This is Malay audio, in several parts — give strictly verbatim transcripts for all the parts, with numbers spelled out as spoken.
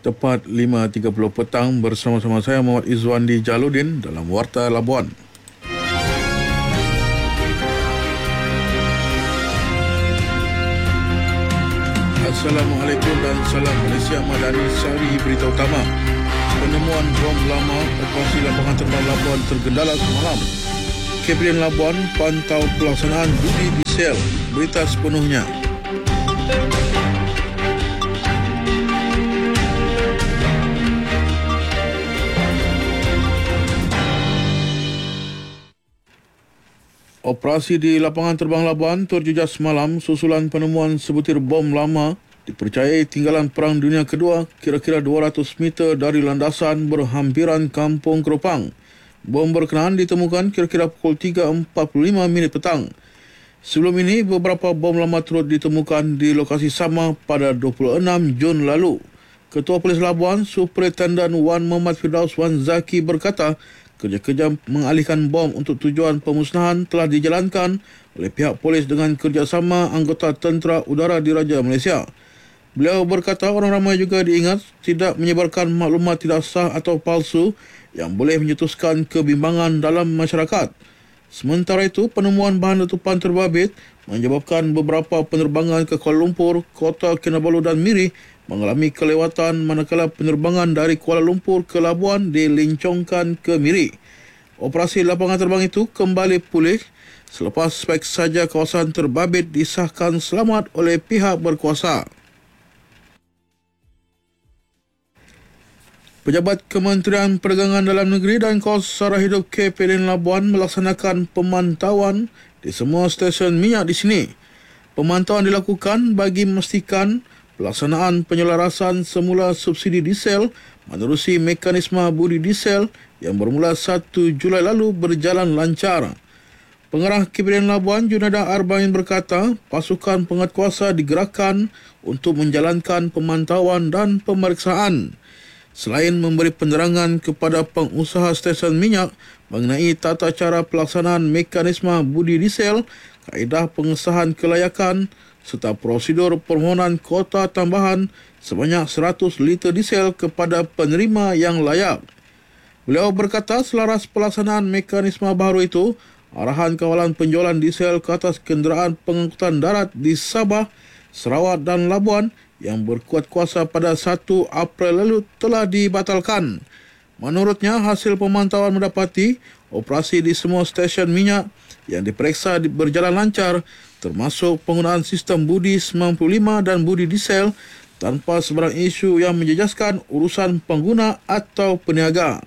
tepat lima tiga puluh petang bersama-sama saya Muhammad Izwandi Jaludin dalam Warta Labuan. Assalamualaikum dan salam Malaysia Madani. Sari berita utama. Penemuan bom lama, operasi lapangan terbang Labuan tergendala semalam. K P D N Labuan pantau pelaksanaan budi di sel. Berita sepenuhnya. Operasi di lapangan terbang Labuan terjejas semalam susulan penemuan sebutir bom lama dipercayai tinggalan Perang Dunia Kedua kira-kira dua ratus meter dari landasan berhampiran Kampung Keropang. Bom berkenaan ditemukan kira-kira pukul tiga empat puluh lima minit petang. Sebelum ini, beberapa bom lama turut ditemukan di lokasi sama pada dua puluh enam Jun lalu. Ketua Polis Labuan, Superintendent Wan Muhammad Firdaus Wan Zaki berkata, kerja-kerja mengalihkan bom untuk tujuan pemusnahan telah dijalankan oleh pihak polis dengan kerjasama anggota Tentera Udara Diraja Malaysia. Beliau berkata orang ramai juga diingat tidak menyebarkan maklumat tidak sah atau palsu yang boleh mencetuskan kebimbangan dalam masyarakat. Sementara itu, penemuan bahan letupan terbabit menyebabkan beberapa penerbangan ke Kuala Lumpur, Kota Kinabalu dan Miri mengalami kelewatan manakala penerbangan dari Kuala Lumpur ke Labuan dilincongkan ke Miri. Operasi lapangan terbang itu kembali pulih selepas spek saja kawasan terbabit disahkan selamat oleh pihak berkuasa. Pejabat Kementerian Perdagangan Dalam Negeri dan Kos Sara Hidup K P D N Labuan melaksanakan pemantauan di semua stesen minyak di sini. Pemantauan dilakukan bagi memastikan pelaksanaan penyelarasan semula subsidi diesel menerusi mekanisme budi diesel yang bermula satu Julai lalu berjalan lancar. Pengarah K P D N Labuan Junaida Arbain berkata, pasukan penguatkuasa digerakkan untuk menjalankan pemantauan dan pemeriksaan. Selain memberi penerangan kepada pengusaha stesen minyak mengenai tata cara pelaksanaan mekanisme budi diesel, kaedah pengesahan kelayakan serta prosedur permohonan kota tambahan sebanyak seratus liter diesel kepada penerima yang layak. Beliau berkata selaras pelaksanaan mekanisme baru itu, arahan kawalan penjualan diesel ke atas kenderaan pengangkutan darat di Sabah, Sarawak dan Labuan yang berkuat kuasa pada satu April lalu telah dibatalkan. Menurutnya, hasil pemantauan mendapati operasi di semua stesen minyak yang diperiksa berjalan lancar termasuk penggunaan sistem budi sembilan puluh lima dan budi diesel tanpa sebarang isu yang menjejaskan urusan pengguna atau peniaga.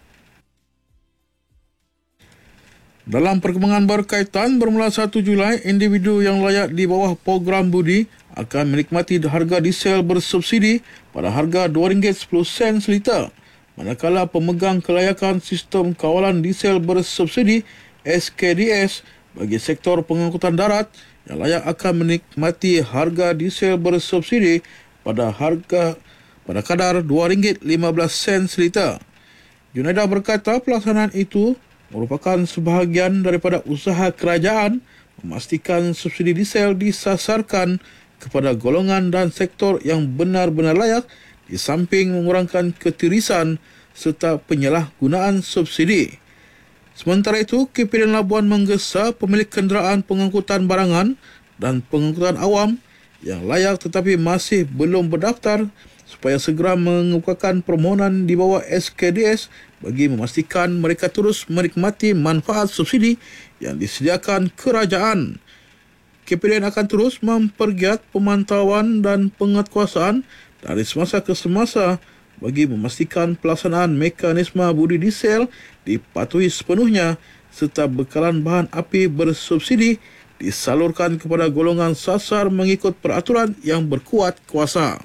Dalam perkembangan berkaitan, bermula satu Julai, individu yang layak di bawah program budi akan menikmati harga diesel bersubsidi pada harga dua ringgit sepuluh sen seliter. Manakala pemegang kelayakan sistem kawalan diesel bersubsidi S K D S bagi sektor pengangkutan darat yang layak akan menikmati harga diesel bersubsidi pada harga pada kadar dua ringgit lima belas sen seliter. Junaida berkata pelaksanaan itu merupakan sebahagian daripada usaha kerajaan memastikan subsidi diesel disasarkan kepada golongan dan sektor yang benar-benar layak di samping mengurangkan ketirisan serta penyalahgunaan subsidi. Sementara itu, K P D N Labuan menggesa pemilik kenderaan pengangkutan barangan dan pengangkutan awam yang layak tetapi masih belum berdaftar supaya segera mengemukakan permohonan di bawah S K D S bagi memastikan mereka terus menikmati manfaat subsidi yang disediakan kerajaan. K P D N akan terus mempergiat pemantauan dan penguatkuasaan dari semasa ke semasa bagi memastikan pelaksanaan mekanisme budi diesel dipatuhi sepenuhnya serta bekalan bahan api bersubsidi disalurkan kepada golongan sasar mengikut peraturan yang berkuat kuasa.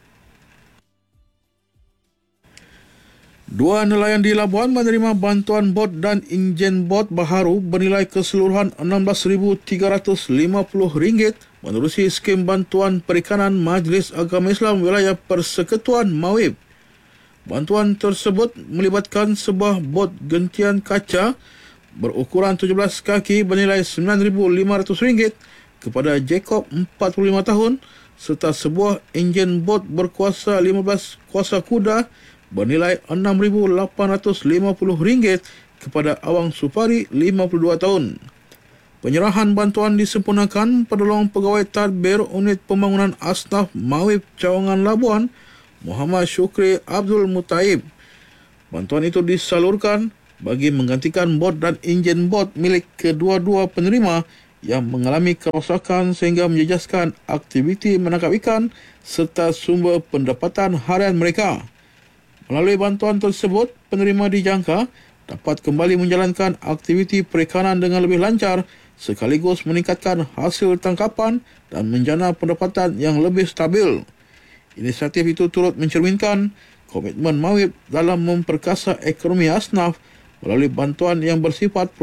Dua nelayan di Labuan menerima bantuan bot dan enjin bot baharu bernilai keseluruhan enam belas ribu tiga ratus lima puluh ringgit menerusi skim bantuan perikanan Majlis Agama Islam Wilayah Persekutuan Mawib. Bantuan tersebut melibatkan sebuah bot gentian kaca berukuran tujuh belas kaki bernilai sembilan ribu lima ratus ringgit kepada Jacob empat puluh lima tahun serta sebuah enjin bot berkuasa lima belas kuasa kuda bernilai enam ribu lapan ratus lima puluh ringgit kepada Awang Supari, lima puluh dua tahun. Penyerahan bantuan disempurnakan penolong pegawai tadbir Unit Pembangunan Asnaf Mawib Cawangan Labuan, Muhammad Syukri Abdul Mutaib. Bantuan itu disalurkan bagi menggantikan bot dan enjin bot milik kedua-dua penerima yang mengalami kerosakan sehingga menjejaskan aktiviti menangkap ikan serta sumber pendapatan harian mereka. Melalui bantuan tersebut, penerima dijangka dapat kembali menjalankan aktiviti perikanan dengan lebih lancar sekaligus meningkatkan hasil tangkapan dan menjana pendapatan yang lebih stabil. Inisiatif itu turut mencerminkan komitmen Mawib dalam memperkasa ekonomi asnaf melalui bantuan yang bersifat